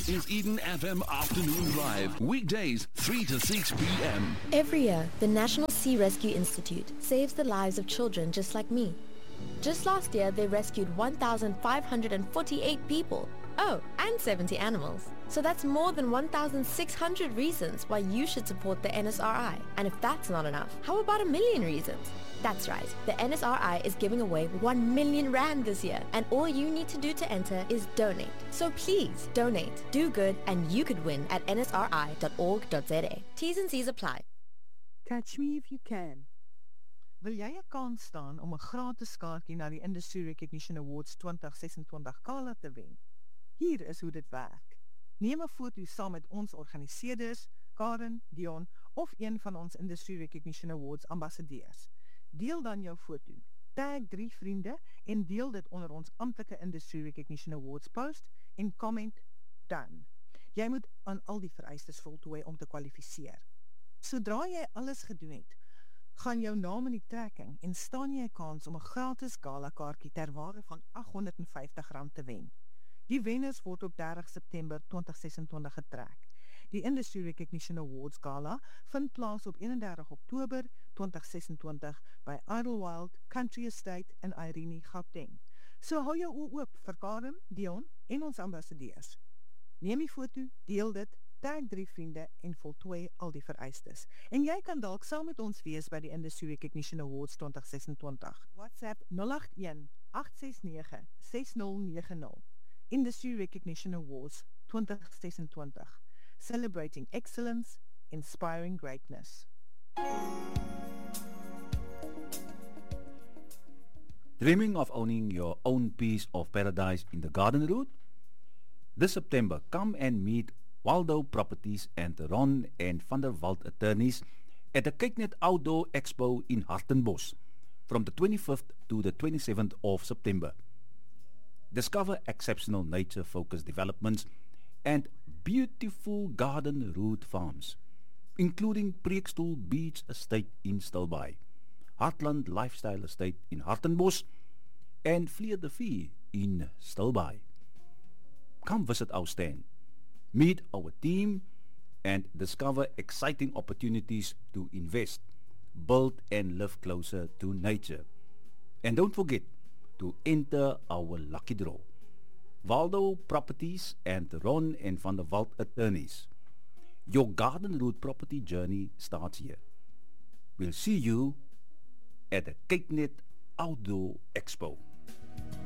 This is Eden FM Afternoon Drive. Weekdays, 3 to 6 p.m. Every year, the National Sea Rescue Institute saves the lives of children just like me. Just last year, they rescued 1,548 people. Oh, and 70 animals. So that's more than 1,600 reasons why you should support the NSRI. And if that's not enough, how about 1 million reasons? That's right, the NSRI is giving away 1 million rand this year, and all you need to do to enter is donate. So please, donate, do good, and you could win at nsri.org.za. T's and C's apply. Catch me if you can. Wil jy 'n kans staan om 'n gratis kaartjie na die Industry Recognition Awards 2026 gala te wen? Hier is hoe dit werk. Neem 'n foto saam met ons organiseerders, Karen, Dion of een van ons Industry Recognition Awards ambassadeurs. Deel dan jou foto, tag 3 vriende en deel dit onder ons amptelike Industry Recognition Awards post en comment dan. Jy moet aan al die vereistes voltooi om te kwalifiseer. Sodra jy alles gedoen het, gaan jou naam in die trekking en staan jy 'n kans om 'n gratis gala kaartjie ter waarde van R850 te wen. Die wenners word op 30 September 2026 getrek. Die Industry Recognition Awards Gala vind plaas op 31 Oktober 2026 by Idlewild Country Estate in Irene, Gauteng. So hou jou oë oop vir Karen, Dion en ons ambassadeurs. Neem die foto, deel dit, tag 3 vriende en voltooi al die vereistes. En jy kan dalk saam met ons wees by die Industry Recognition Awards 2026. WhatsApp 081 869 6090. Industry Recognition Awards 2026. Celebrating excellence, inspiring greatness. Dreaming of owning your own piece of paradise in the garden route? This September, come and meet Waldo Properties and Ron and Van der Walt attorneys at the Kyknet Outdoor Expo in Hartenbos from the 25th to the 27th of September. Discover exceptional nature-focused developments and beautiful garden route farms, including Preekstoel Beach Estate in Stilbaai, Heartland Lifestyle Estate in Hartenbos, and Vliet de Vie in Stilbaai. Come visit our stand, meet our team, and discover exciting opportunities to invest, build, and live closer to nature. And don't forget to enter our lucky draw. Waldo Properties and Ron and Van der Walt attorneys. Your garden route property journey starts here. We'll see you at the Kyknet Outdoor Expo.